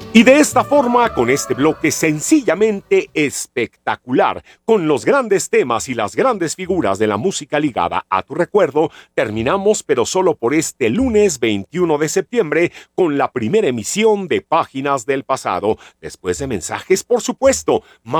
Y de esta forma, con este bloque sencillamente espectacular, con los grandes temas y las grandes figuras de la música ligada a tu recuerdo, terminamos, pero solo por este lunes 21 de septiembre, con la primera emisión de Páginas del Pasado, después de mensajes, por supuesto.